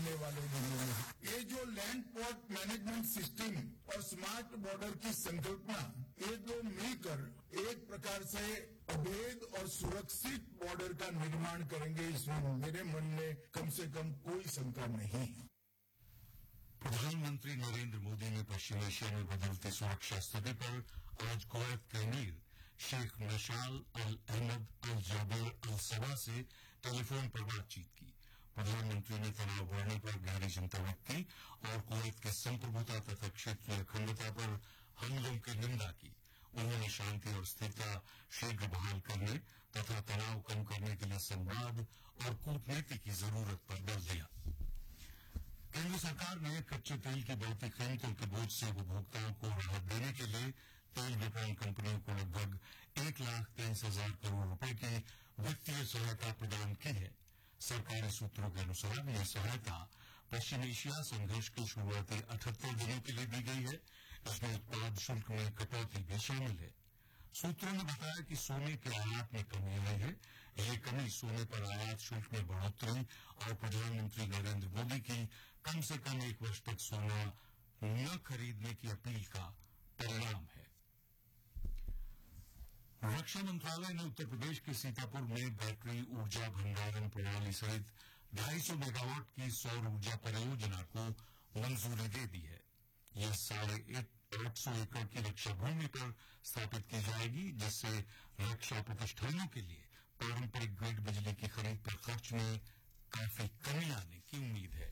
आने वाले दिनों में। ये जो लैंड पोर्ट मैनेजमेंट सिस्टम और स्मार्ट बॉर्डर की संकल्पना, ये दो मिलकर एक प्रकार से अवैध और सुरक्षित बॉर्डर का निर्माण करेंगे, इसमें मेरे मन में कम से कम कोई शंका नहीं है। प्रधानमंत्री नरेंद्र मोदी ने पश्चिम एशिया में बदलती सुरक्षा स्थिति पर आज कुवैत के अमीर शेख मशाल अल अहमद अल जाबेर अल सबा से टेलीफोन पर बातचीत की। प्रधानमंत्री ने तनाव बढ़ने पर गहरी चिंता व्यक्त की और कुवैत के संप्रभुता तथा क्षेत्रीय अखंडता पर हमलों की निंदा की। उन्होंने शांति और स्थिरता शीघ्र बहाल करने तथा तनाव कम करने के लिए संवाद और कूटनीति की जरूरत पर बल दिया। केंद्र सरकार ने कच्चे तेल की बढ़ती कीमतों के बोझ से उपभोक्ताओं को राहत देने के लिए तेल विपणन कंपनियों को लगभग 1,30,000 करोड़ रुपए की वित्तीय सहायता प्रदान की है। सरकारी सूत्रों के अनुसार यह सहायता पश्चिम एशिया संघर्ष के शुरुआती 78 दिनों के लिए दी गई है। इसमें उत्पाद शुल्क में कटौती भी शामिल है। सूत्रों ने बताया कि सोने के आयात में कमी आई है। ये कमी सोने पर आयात शुल्क में बढ़ोतरी और प्रधानमंत्री नरेंद्र मोदी की कम से कम 1 वर्ष तक सोना न खरीदने की अपील का परिणाम है। रक्षा मंत्रालय ने उत्तर प्रदेश के सीतापुर में बैटरी ऊर्जा भंडारण प्रणाली सहित 250 मेगावाट की सौर ऊर्जा परियोजना को मंजूरी दे दी है। यह 850 एकड़ की रक्षा भूमि पर स्थापित की जाएगी, जिससे रक्षा प्रतिष्ठानों के लिए पारंपरिक ग्रिड बिजली की खरीद पर खर्च में काफी कमी आने की उम्मीद है।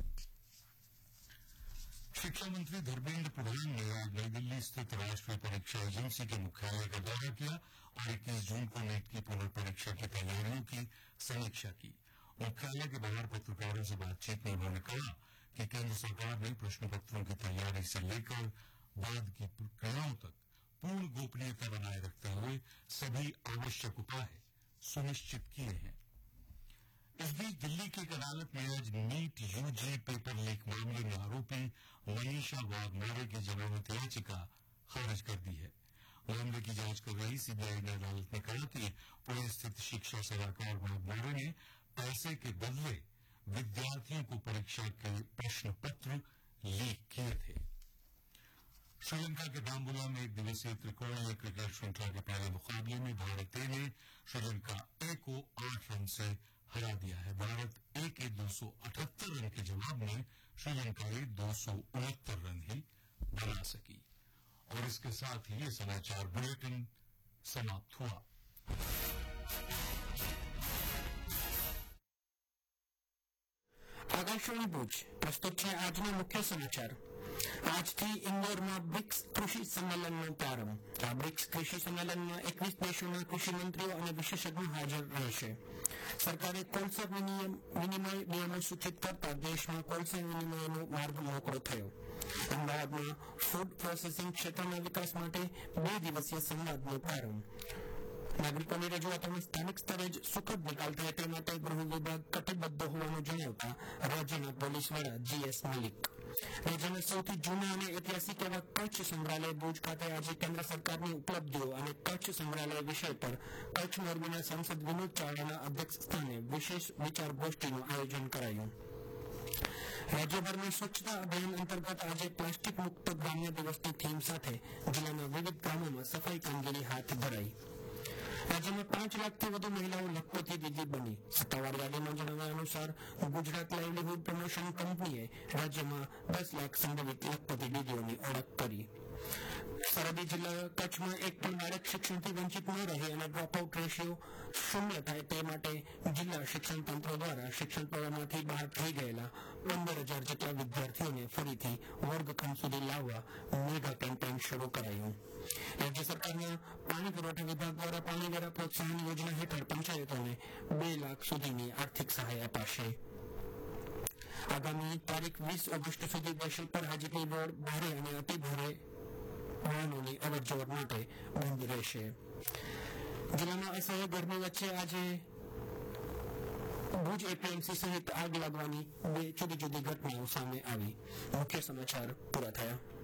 शिक्षा मंत्री धर्मेंद्र प्रधान ने आज नई दिल्ली स्थित राष्ट्रीय परीक्षा एजेंसी के मुख्यालय का दौरा किया और 21 जून को नीट की पुनर्परीक्षा की तैयारियों की समीक्षा की। मुख्यालय के बाहर पत्रकारों से बातचीत में उन्होंने कहा कि केंद्र सरकार ने प्रश्न पत्रों की तैयारी से लेकर बाद की प्रक्रियाओं तक पूर्ण गोपनीयता बनाए रखते हुए सभी आवश्यक उपाय सुनिश्चित किए हैं। इस बीच दिल्ली की एक अदालत ने आज नीट यूजी पेपर लीक मामले में आरोपी मनीषा वाघमारे की जमानत याचिका खारिज कर दी है। मामले की जांच कर रही सीबीआई ने अदालत में कहा कि पुणे स्थित शिक्षा सलाहकार वाघमारे ने पैसे के बदले विद्यार्थियों को परीक्षा के प्रश्न पत्र लीक किए थे। श्रीलंका के बाम्बुला में 1 दिवसीय त्रिकोणीय क्रिकेट श्रृंखला के पहले मुकाबले में भारत ए ने श्रीलंका ए को 8 रन से हरा दिया है। भारत ए के 278 रन के जवाब में श्रीलंका ए 269 रन ही बना सकी। और इसके साथ ही ये समाचार बुलेटिन समाप्त हुआ। આકાશવાણી ભુજ પ્રસ્તુત છે આજના મુખ્ય સમાચાર। આજથી ઇન્દોરમાં બ્રિક્સ કૃષિ સંમેલનનો પ્રારંભ। આ બ્રિક્સ કૃષિ સંમેલનમાં 21 દેશોના કૃષિ મંત્રીઓ અને વિશેષજ્ઞો હાજર રહેશે। સરકારે કોલસા વિનિમય નિયમો સૂચિત કરતા દેશમાં કોલસા વિનિમયનો માર્ગ મોકળો થયો। અમદાવાદમાં ફૂડ પ્રોસેસિંગ ક્ષેત્રના વિકાસ માટે 2 દિવસીય સંવાદનો પ્રારંભ। નાગરિકોની રજૂઆતોનો સ્થાનિક સ્તરે જ સુખદ નિકાલ થાય તે માટે ગૃહ વિભાગ કટિબદ્ધ હોવાનું જણાવતા રાજ્યના પોલીસ વડા GS મલિક। રાજ્યના સૌથી જૂના અને ઐતિહાસિક એવા કચ્છ સંગ્રહાલય ભુજ ખાતે આજે કેન્દ્ર સરકારની ઉપલબ્ધિઓ અને કચ્છ સંગ્રહાલય વિષય પર કચ્છ મોરબીના સાંસદ વિનોદ ચાવડાના અધ્યક્ષ સ્થાને વિશેષ વિચાર ગોષ્ઠીનું આયોજન કરાયું। રાજ્યભર में स्वच्छता अभियान अंतर्गत आज प्लास्टिक मुक्त ग्राम्य दिवसनी थीम સાથે જિલ્લાના વિવિધ ગામોમાં સફાઈ કામગીરી હાથ ધરાઈ। રાજ્યમાં 5 લાખથી વધુ મહિલાઓ લખપતિ દીદી બની। સત્તાવાર યાદીમાં જણાવ્યા અનુસાર ગુજરાત લાઇવલીહુડ પ્રમોશન કંપનીએ રાજ્યમાં 10 લાખ સંભવિત લખપતિ દીદીઓની ઓળખ કરી। સરહદી જિલ્લા કચ્છમાં એક પણ બાળક શિક્ષણથી વંચિત ન રહે અને ડ્રોપઆઉટ રેશિયો 0 થાય તે માટે જિલ્લા શિક્ષણ તંત્ર દ્વારા શિક્ષણ પ્રવાહમાંથી બહાર થઈ ગયેલા 15,000 જેટલા વિદ્યાર્થીઓને ફરીથી વર્ગખંડ સુધી લાવવા મેગા કેમ્પેઇન શરૂ કરાયું। રાજ્ય સરકારના પાણી પુરવઠા વિભાગ દ્વારા પાણીવેરા પ્રોત્સાહન યોજના હેઠળ પંચાયતોને 2 લાખ સુધીની આર્થિક સહાય અપાશે। આગામી તારીખ 20 ઓગસ્ટ સુધી દેશલપર હાજીપીર રોડ ભારે અને અતિ ભારે વાહનોની અવરજવર માટે બંધ રહેશે। જિલ્લામાં અસહ્ય ગરમી વચ્ચે આજે ભુજ એપીએમસી સહિત આગ લાગવાની 2 જુદી જુદી ઘટનાઓ સામે આવી। મુખ્ય સમાચાર પૂરા થયા।